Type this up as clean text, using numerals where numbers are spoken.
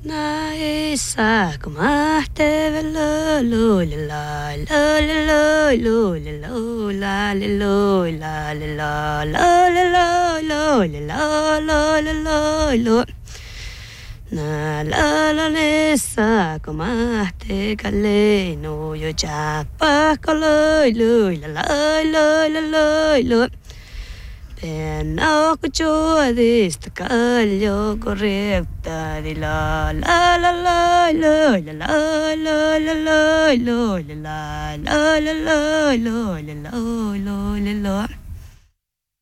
Na isa kumaste velo lo la lo lo lo lo la lo la la lo lo lo na la nesa kumaste kale no yo chapa kolo lo lo no escucho de esta calle correcta de la la la la la la la la la la la la la la la la la la la